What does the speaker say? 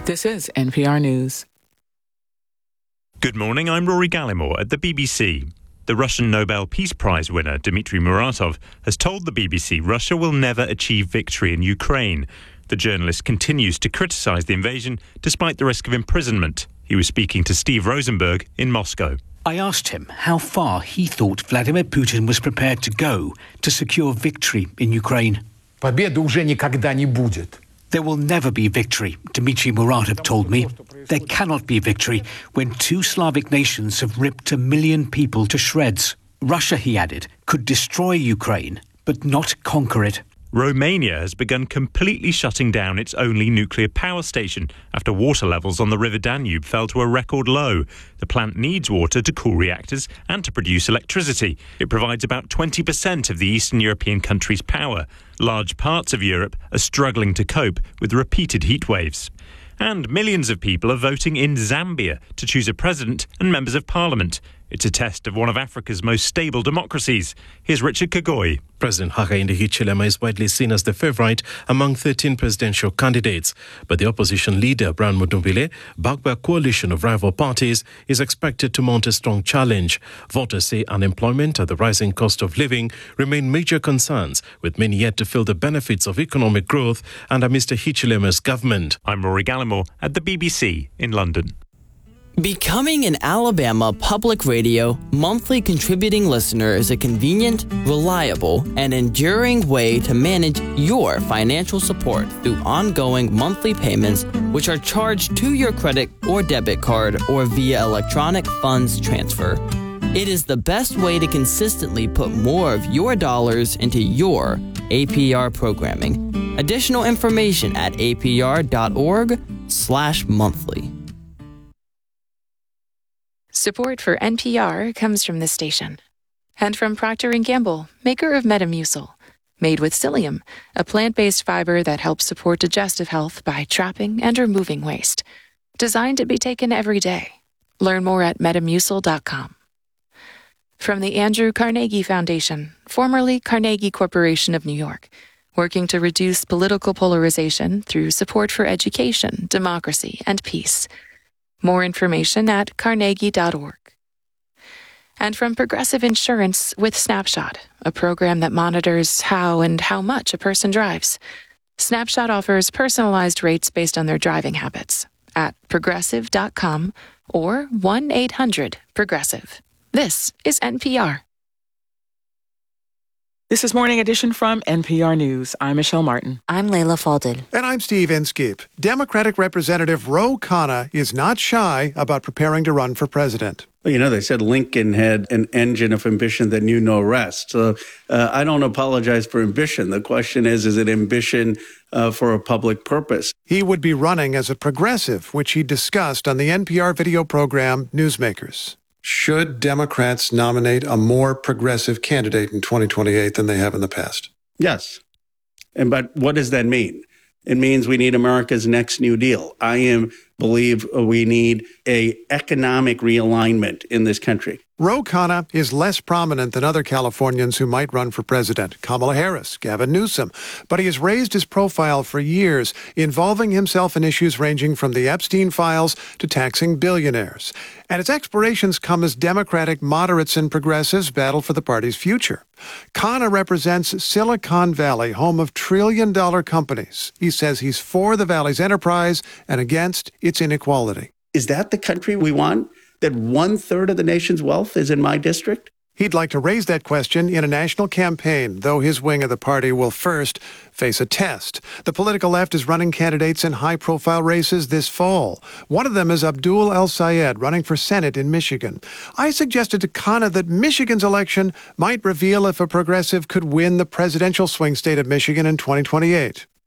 This is NPR News. Good morning, I'm Rory Gallimore at the BBC. The Russian Nobel Peace Prize winner, Dmitry Muratov, has told the BBC Russia will never achieve victory in Ukraine. The journalist continues to criticise the invasion despite the risk of imprisonment. He was speaking to Steve Rosenberg in Moscow. I asked him how far he thought Vladimir Putin was prepared to go to secure victory in Ukraine. Победы уже никогда не будет. There will never be victory, Dmitry Muratov told me. There cannot be victory when two Slavic nations have ripped 1 million people to shreds. Russia, he added, could destroy Ukraine, but not conquer it. Romania has begun completely shutting down its only nuclear power station after water levels on the River Danube fell to a record low. The plant needs water to cool reactors and to produce electricity. It provides about 20% of the Eastern European country's power. Large parts of Europe are struggling to cope with repeated heat waves. And millions of people are voting in Zambia to choose a president and members of parliament. It's a test of one of Africa's most stable democracies. Here's Richard Kagoi. President Hakainde Hichilema is widely seen as the favourite among 13 presidential candidates. But the opposition leader, Brian Mudubile, backed by a coalition of rival parties, is expected to mount a strong challenge. Voters say unemployment and the rising cost of living remain major concerns, with many yet to feel the benefits of economic growth under Mr. Hichilema's government. I'm Rory Gallimore at the BBC in London. Becoming an Alabama Public Radio monthly contributing listener is a convenient, reliable, and enduring way to manage your financial support through ongoing monthly payments which are charged to your credit or debit card or via electronic funds transfer. It is the best way to consistently put more of your dollars into your APR programming. Additional information at apr.org/monthly. Support for NPR comes from this station and from Procter & Gamble, maker of Metamucil, made with psyllium, a plant-based fiber that helps support digestive health by trapping and removing waste. Designed to be taken every day. Learn more at metamucil.com. From the Andrew Carnegie Foundation, formerly Carnegie Corporation of New York, working to reduce political polarization through support for education, democracy, and peace. More information at carnegie.org. And from Progressive Insurance with Snapshot, a program that monitors how and how much a person drives. Snapshot offers personalized rates based on their driving habits at progressive.com or 1-800-PROGRESSIVE. This is NPR. This is Morning Edition from NPR News. I'm Michelle Martin. I'm Layla Falded. And I'm Steve Inskeep. Democratic Representative Ro Khanna is not shy about preparing to run for president. Well, you know, they said Lincoln had an engine of ambition that knew no rest. So I don't apologize for ambition. The question is it ambition for a public purpose? He would be running as a progressive, which he discussed on the NPR video program Newsmakers. Should Democrats nominate a more progressive candidate in 2028 than they have in the past? Yes. But what does that mean? It means we need America's next New Deal. I believe we need an economic realignment in this country. Ro Khanna is less prominent than other Californians who might run for president, Kamala Harris, Gavin Newsom. But he has raised his profile for years, involving himself in issues ranging from the Epstein files to taxing billionaires. And its explorations come as Democratic moderates and progressives battle for the party's future. Khanna represents Silicon Valley, home of trillion-dollar companies. He says he's for the Valley's enterprise and against its inequality. Is that the country we want? That 1/3 of the nation's wealth is in my district? He'd like to raise that question in a national campaign, though his wing of the party will first face a test. The political left is running candidates in high-profile races this fall. One of them is Abdul El-Sayed, running for Senate in Michigan. I suggested to Khanna that Michigan's election might reveal if a progressive could win the presidential swing state of Michigan in 2028.